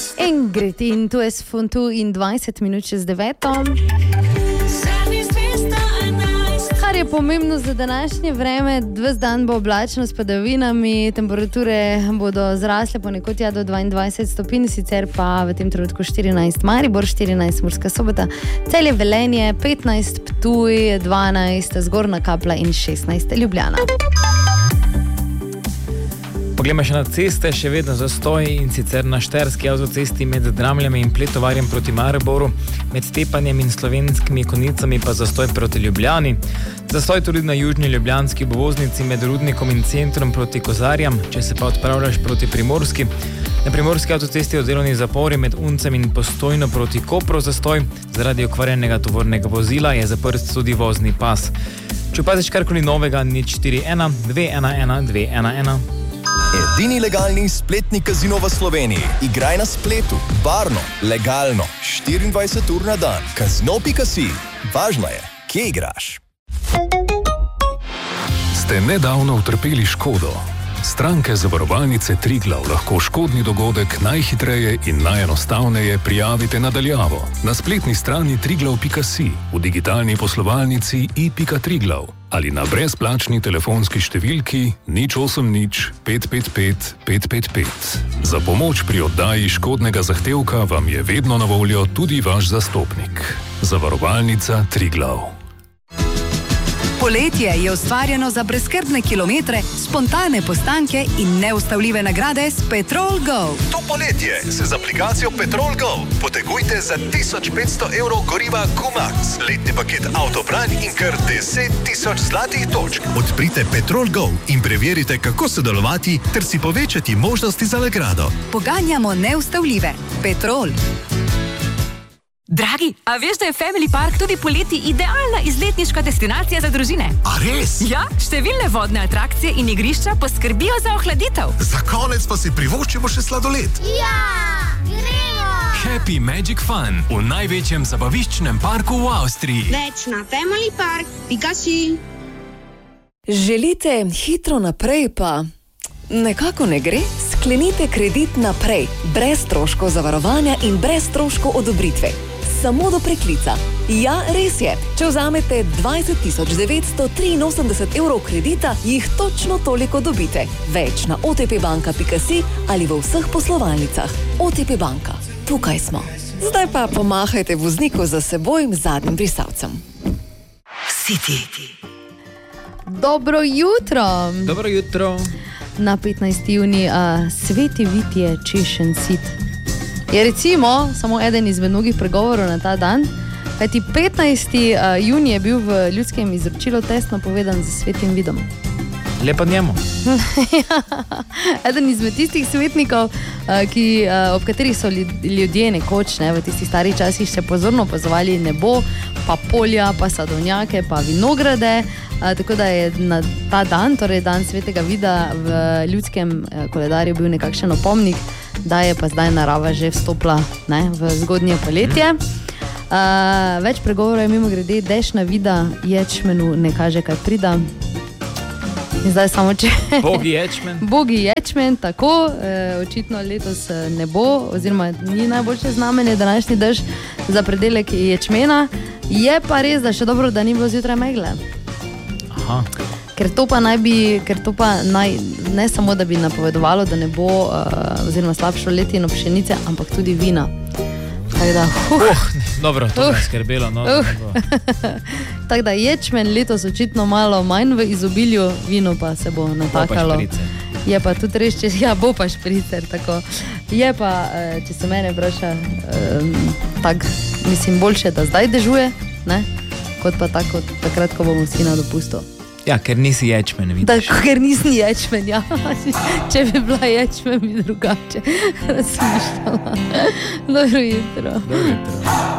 Ingrid in tu je Funtu in 20 minut čez 9. Kar je pomembno za današnje vreme, ves dan bo oblačno s padavinami, temperature bodo zrasle ponekod do 22 stopinj, sicer pa v tem trenutku 14 Maribor, 14 Murska Sobota, Celje, Velenje, 15 Ptuj, 12 Zgornja Kapla in 16 Ljubljana. Poglejmo še na ceste, še vedno zastoj in sicer na štajerski avtocesti med Dramljami in Pletovarjem proti Mariboru, med Tepanjem in Slovenskimi Konjicami pa zastoj proti Ljubljani. Zastoj tudi na južni ljubljanski obvoznici med Rudnikom in Centrom proti Kozarjam, če se pa odpravljaš proti Primorski. Na Primorski avtocesti delovni zapori med Uncem in Postojno proti Kopru zastoj, zaradi okvarjenega tovornega vozila je zaprt tudi vozni pas. Če opaziš karkoli novega, 041 211 211. Edini legalni spletni kazino v Sloveniji. Igraj na spletu, varno, legalno, 24 ur na dan. Kazino.si. Važno je, kje igraš. Ste nedavno utrpeli škodo? Stranke zavarovalnice Triglav lahko škodni dogodek najhitreje in najenostavneje prijavite na daljavo. Na spletni strani triglav.si, v digitalni poslovalnici i.triglav ali na brezplačni telefonski številki 080 555 555. Za pomoč pri oddaji škodnega zahtevka vam je vedno na voljo tudi vaš zastopnik. Zavarovalnica Triglav. Poletje je ustvarjeno za brezskrbne kilometre, spontane postanke in neustavljive nagrade s Petrol Go. To poletje se z aplikacijo Petrol Go potegujte za 1500 evrov goriva Q-Max, letni paket avtobranj in kar 10.000 zlatih točk. Odprite Petrol Go in preverite, kako sodelovati ter si povečati možnosti za nagrado. Poganjamo neustavljive. Petrol. Dragi, a veš, da je Family Park tudi poleti idealna izletniška destinacija za družine? A res? Ja, številne vodne atrakcije in igrišča poskrbijo za ohladitev. Za konec pa si privoščimo še sladoled. Ja, gremo! Happy Magic Fun v največjem zabaviščnem parku v Avstriji. Več na familypark.si. Želite hitro naprej, pa nekako ne gre? Sklenite kredit naprej, brez stroškov zavarovanja in brez stroškov odobritve. Samo do preklica. Ja, res je. Če vzamete 20 983 evrov kredita, jih točno toliko dobite. Več na otpbanka.si ali v vseh poslovalnicah. OTP banka. Tukaj smo. Zdaj pa pomahajte vozniku za seboj zadnjim brisalcem. City. Dobro jutro. Dobro jutro. Na 15. juni Sveti Vitje češen sit. Je recimo samo eden izmed mnogih pregovorov na ta dan, kajti 15. juni je bil v ljudskem izročilu tesno povedan z svetim vidom. Lepo njemu. Eden izmed tistih svetnikov, ob katerih so ljudje nekoč v tistih starih časih še pozorno opazovali nebo, pa polja, pa sadovnjake, pa vinograde. Tako da je na ta dan, torej dan svetega vida, v ljudskem koledarju bil nekakšen opomnik, da je pa zdaj narava že vstopila v zgodnje poletje. Več pregovorov je mimo grede, dešna vida ječmenu ne kaže, kaj prida. In zdaj samo če... Bogi ječmen. Bogi ječmen, tako. Očitno letos ne bo, oziroma ni najboljše znamenje današnji dež za predelek ječmena. Je pa res, da še dobro, da ni bilo zjutraj megle. Aha. Ker to pa ne samo, da bi napovedovalo, da ne bo oziroma slabšo letino pšenice, ampak tudi vina. Tako da, dobro, to me je skrbelo. Tako da ječmen letos očitno malo manj v izobilju, vino pa se bo natakalo. Je pa tudi res, bo pa špricer, tako. Je pa, če se mene vpraša, mislim, boljše, da zdaj dežuje, ne? Kot pa tako, takrat, ko bomo vsi na dopustu. Ja, ker nisi ječmen, vidiš. Tako, ker nisem ječmen, ja. Če bi bila ječmen, bi drugače razmišljala. Dobro jutro. Dobro jutro.